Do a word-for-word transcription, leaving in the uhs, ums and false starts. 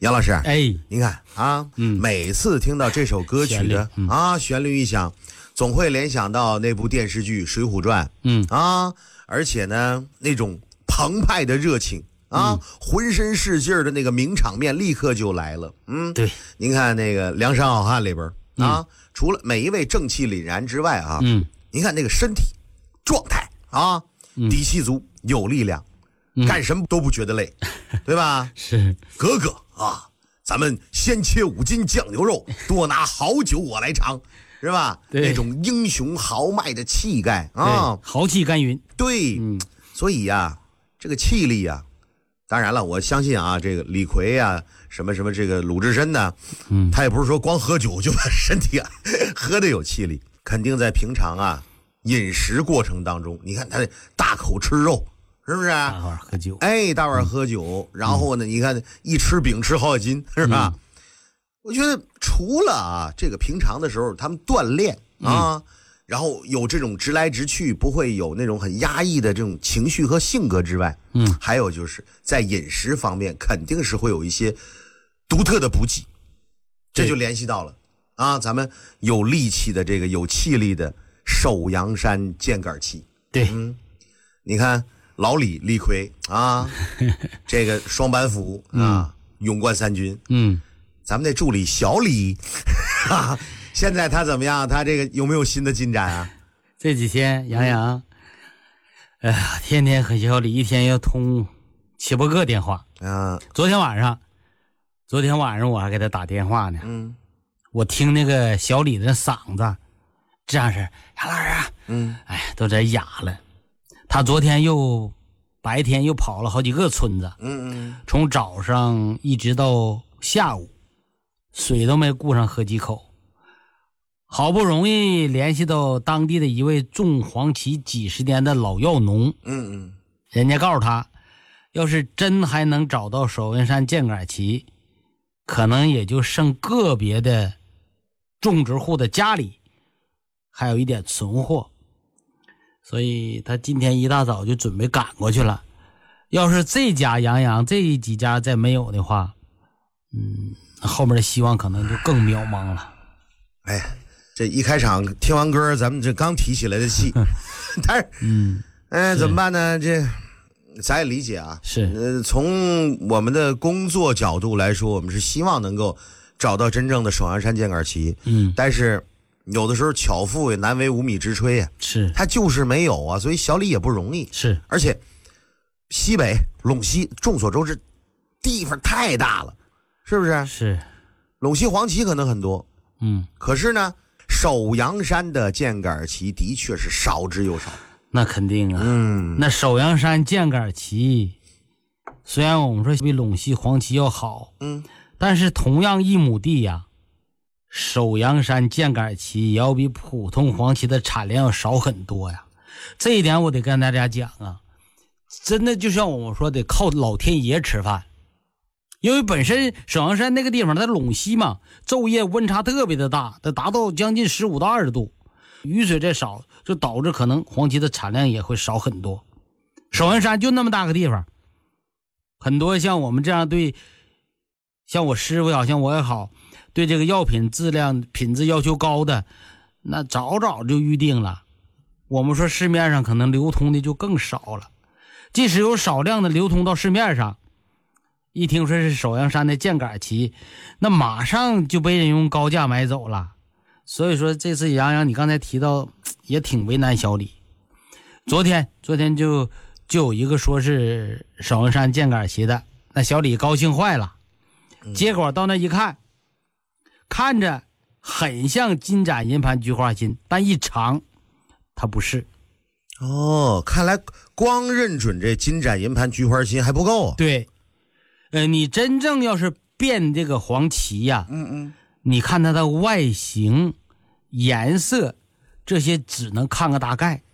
杨老师， 哎， 您看啊，嗯，每次听到这首歌曲的旋律、嗯、啊旋律一响，总会联想到那部电视剧《水浒传》，嗯啊，而且呢，那种澎湃的热情啊，嗯、浑身是劲儿的那个名场面立刻就来了。嗯， 对， 您看那个《梁山好汉》里边啊、嗯，除了每一位正气凛然之外啊，嗯，您看那个身体状态啊，嗯、底气足，有力量。嗯、干什么都不觉得累，对吧？ 是哥哥啊，咱们先切五斤酱牛肉，多拿好酒我来尝，是吧？那种英雄豪迈的气概啊， 豪气干云。 对，嗯、所以呀、啊，这个气力呀、啊，当然了，我相信啊，这个李逵啊，什么什么这个鲁智深呢，嗯，他也不是说光喝酒就把身体啊喝得有气力，肯定在平常啊饮食过程当中，你看他大口吃肉。是不是、啊？ 大碗喝酒， 哎，大碗喝酒，嗯、然后呢，你看一吃饼吃好几斤，是吧？嗯、我觉得除了啊，这个平常的时候他们锻炼啊，嗯、然后有这种直来直去，不会有那种很压抑的这种情绪和性格之外，嗯，还有就是在饮食方面肯定是会有一些独特的补给，这就联系到了啊，咱们有力气的这个有气力的首阳山箭杆旗， 对， 嗯，你看。老李李逵啊，这个双板斧啊，勇冠三军。嗯，咱们那助理小李，哈哈，现在他怎么样？他这个有没有新的进展啊？ 这几天杨洋，哎呀，天天和小李一天要通七八个电话。啊，昨天晚上，昨天晚上我还给他打电话呢。嗯，我听那个小李的嗓子，这样式，杨老师啊，嗯，哎，都在哑了。他昨天又白天又跑了好几个村子，嗯嗯，从早上一直到下午，水都没顾上喝几口。好不容易联系到当地的一位种黄芪几十年的老药农，嗯嗯，人家告诉他，要是真还能找到首阳山箭杆旗，可能也就剩个别的种植户的家里还有一点存货。所以他今天一大早就准备赶过去了。要是这家杨洋这几家再没有的话，嗯，后面的希望可能就更渺茫了。 哎，这一开场听完歌，咱们这刚提起来的戏，但是，嗯，哎，怎么办呢？这咱也理解啊。 是， 呃，从我们的工作角度来说，我们是希望能够找到真正的首阳山箭杆旗。嗯，但是。有的时候巧妇也难为无米之炊啊， 是他就是没有啊，所以小李也不容易。 是， 而且西北陇西众所周知，地方太大了，是不是？ 是， 陇西黄旗可能很多，嗯，可是呢，首阳山的箭杆旗的确是少之又少。 那肯定啊，嗯，那首阳山箭杆旗，虽然我们说比陇西黄旗要好，嗯，但是同样一亩地呀、啊。首阳山箭杆旗也要比普通黄旗的产量要少很多呀，这一点我得跟大家讲啊，真的就像我们说的靠老天爷吃饭，因为本身首阳山那个地方它陇西嘛，昼夜温差特别的大，它达到将近十五到二十度，雨水再少，就导致可能黄旗的产量也会少很多。首阳山就那么大个地方，很多像我们这样对，像我师傅也好，像我也好。对这个药品质量品质要求高的，那早早就预定了。我们说市面上可能流通的就更少了，即使有少量的流通到市面上，一听说是首阳山的箭杆旗，那马上就被人用高价买走了。所以说这次杨洋你刚才提到也挺为难小李。昨天昨天就就有一个说是首阳山箭杆旗的，那小李高兴坏了，结果到那一看。看着很像金盏银盘菊花心，但一尝它不是。 哦，看来光认准这金盏银盘菊花心还不够啊。 对，呃，你真正要是辨这个黄旗呀、啊，嗯嗯，你看它的外形、颜色这些只能看个大概，